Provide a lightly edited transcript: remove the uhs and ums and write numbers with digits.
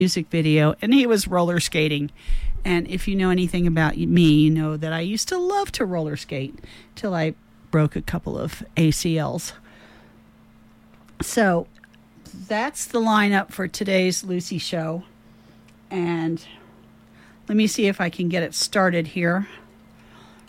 music video, and he was roller skating. And if you know anything about me, you know that I used to love to roller skate till I broke a couple of ACLs. So that's the lineup for today's Lucy Show. And let me see if I can get it started here.